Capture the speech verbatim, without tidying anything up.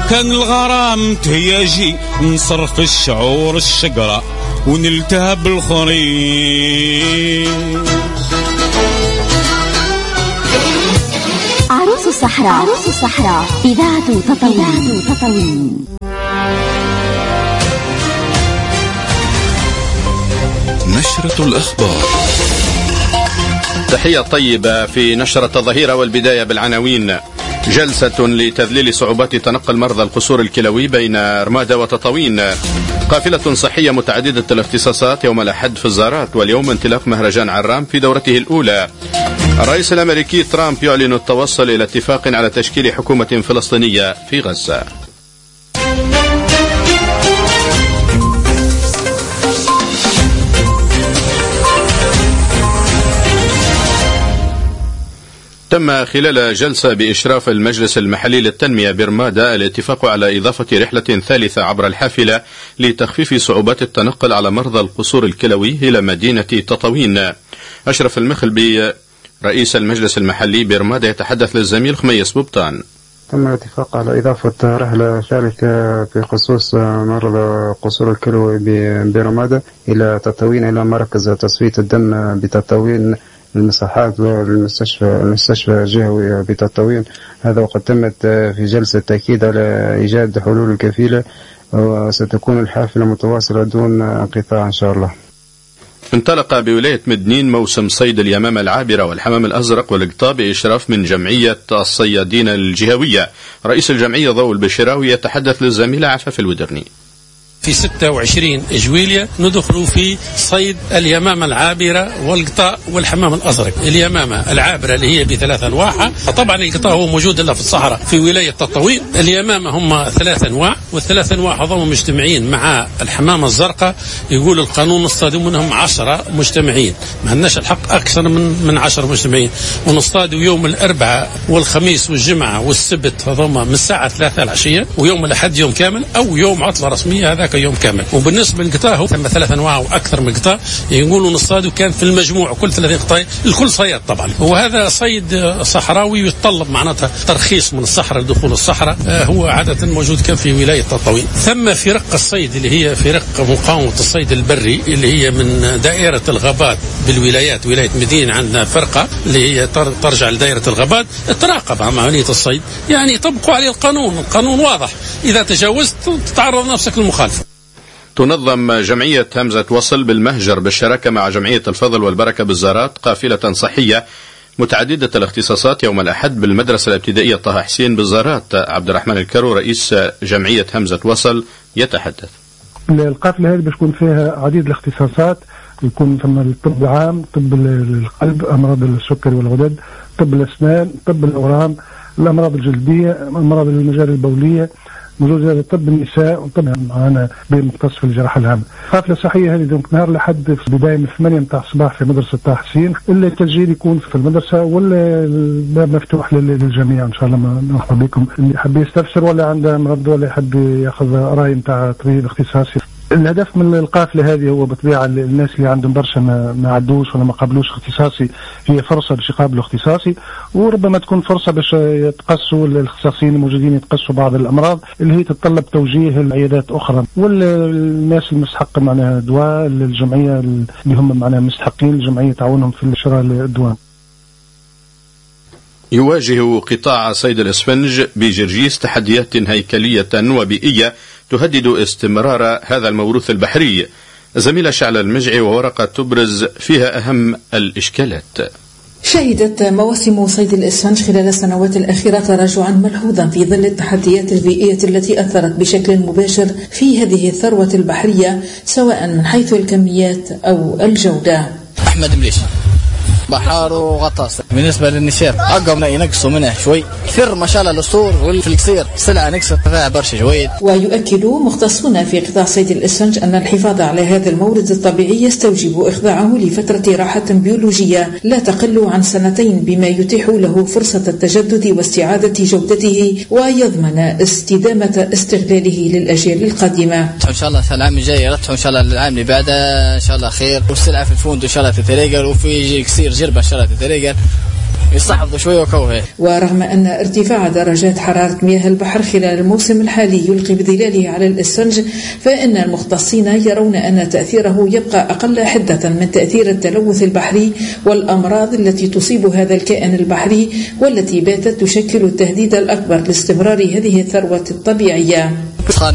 كان الغرام تهياجي نصرف الشعور الشقرة ونلتهب الخريف. عروس الصحراء. عروس الصحراء إذاعة تطاوين. تطاوين. نشرة الأخبار. تحية طيبة في نشرة الظهيرة، والبداية بالعناوين. جلسة لتذليل صعوبات تنقل مرضى القصور الكلوي بين رمادة وتطاوين. قافلة صحية متعددة الاختصاصات يوم الأحد في الزارات، واليوم انطلاق مهرجان عرام في دورته الأولى. الرئيس الأمريكي ترامب يعلن التوصل إلى اتفاق على تشكيل حكومة فلسطينية في غزة. تم خلال جلسة بإشراف المجلس المحلي للتنمية برمادة الاتفاق على إضافة رحلة ثالثة عبر الحافلة لتخفيف صعوبات التنقل على مرضى القصور الكلوي إلى مدينة تطاوين. أشرف المخلبي رئيس المجلس المحلي برمادة يتحدث للزميل خميس بوبطان. تم الاتفاق على إضافة رحلة ثالثة في خصوص مرضى قصور الكلوي برمادة إلى تطاوين، إلى مركز تصفية الدم بتطاوين، المساحات والمستشفى المستشفى الجهوي بتطاوين. هذا وقد تمت في جلسة تأكيد على إيجاد حلول كفيلة، وستكون الحافلة متواصلة دون انقطاع إن شاء الله. انطلق بولاية مدنين موسم صيد اليمامة العابرة والحمام الأزرق والقطاء بإشراف من جمعية الصيادين الجهوية. رئيس الجمعية ضوء البشراوي يتحدث للزميلة عفاف الودرني. في ستة وعشرين جويلية ندخل في صيد اليمامة العابرة والقطاء والحمام الأزرق. اليمامة العابرة اللي هي بثلاث أنواعها، طبعا القطاء هو موجود إلا في الصحراء في ولاية تطاوين. اليمامة هم ثلاث أنواع، والثلاث أنواع هذول مجتمعين مع الحمامة الزرقاء. يقول القانون نصطادوا منهم عشرة مجتمعين، ما عندناش الحق أكثر من من عشرة مجتمعين، ونصطادوا يوم الأربعاء والخميس والجمعة والسبت هذول من الساعة ثلاثة العشية، ويوم الأحد يوم كامل، أو يوم عطلة رسمية هذاك يوم كامل. وبالنسبه للقطاع هو ثم ثلاث انواع واكثر من قطاع، يقولوا نصطادوا كان في المجموع كل ثلاثين قطاع، الكل صياد طبعا. وهذا صيد صحراوي يتطلب معناتها ترخيص من الصحراء لدخول الصحراء، هو عاده موجود كان في ولايه تطاوين. ثم فرق الصيد اللي هي فرق مقاومه الصيد البري اللي هي من دائره الغابات بالولايات، ولايه مدينه عندنا فرقه اللي هي ترجع لدائره الغابات تراقب عمليه الصيد، يعني يطبقوا عليه القانون. القانون واضح، اذا تجاوزت تتعرض نفسك للمخالفه. تنظم جمعية همزة وصل بالمهجر بالشراكة مع جمعية الفضل والبركة بالزارات قافلة صحية متعددة الاختصاصات يوم الأحد بالمدرسة الابتدائية طه حسين بالزارات. عبد الرحمن الكرو رئيس جمعية همزة وصل يتحدث. القافلة هذه بتكون فيها عديد الاختصاصات، يكون ثم الطب العام، طب القلب، أمراض السكري والغدد، طب الأسنان، طب الأورام، الأمراض الجلدية، أمراض المجاري البولية، موجود طب النساء، وطبعا معنا بمختص في الجراحه الهامه. القافله الصحيه هذه دوك نهار لحد في بدايه من ثمانية متاع الصباح في مدرسه طه حسين، اللي التسجيل يكون في المدرسه والباب مفتوح للجميع ان شاء الله. مرحبا بكم، اللي حب يستفسر ولا عنده مرض ولا يحب ياخذ راي نتاع طبيب اختصاصي. الهدف من القافله هذه هو بطبيعه الناس اللي عندهم برشا ما, ما عدوش ولا ما قابلوش اختصاصي، هي فرصه باش يقابلوا اختصاصي، وربما تكون فرصه باش يتقصوا الاختصاصيين الموجودين يتقصوا بعض الامراض اللي هي تتطلب توجيه لعيادات اخرى. والناس المستحقه معناها دواء، الجمعيه اللي هم معناها مستحقين الجمعيه تعاونهم في شراء الدواء. يواجه قطاع صيد الاسفنج بجرجيس تحديات هيكلية وبيئية تهدد استمرار هذا الموروث البحري. زميلة شعلة المجعي وورقة تبرز فيها أهم الإشكالات. شهدت مواسم صيد الإسفنج خلال السنوات الأخيرة تراجعا ملحوظا في ظل التحديات البيئية التي أثرت بشكل مباشر في هذه الثروة البحرية سواء من حيث الكميات أو الجودة. أحمد مليش بحار وغطاس. بالنسبة للنشير أقوم ينقصوا منه شوي، كثير ما شاء الله الأسطور والفلكسير سلعة نقصت فيها برشا شوي. ويؤكد مختصون في قطاع صيد الإسفنج أن الحفاظ على هذا المورد الطبيعي يستوجب إخضاعه لفترة راحة بيولوجية لا تقل عن سنتين، بما يتيح له فرصة التجدد واستعادة جودته ويضمن استدامة استغلاله للأجيال القادمة. إن شاء الله العام الجاي رتحوا إن شاء الله العام اللي بعده إن شاء الله خير، والسلعة في الفوند إن شاء الله تتريقل، وفي كثير جربة إن شاء الله تتريقل، يصعدوا شويه وكوه. ورغم أن ارتفاع درجات حرارة مياه البحر خلال الموسم الحالي يلقي بظلاله على الإسفنج، فإن المختصين يرون أن تأثيره يبقى أقل حدة من تأثير التلوث البحري والأمراض التي تصيب هذا الكائن البحري، والتي باتت تشكل التهديد الأكبر لاستمرار هذه الثروة الطبيعية.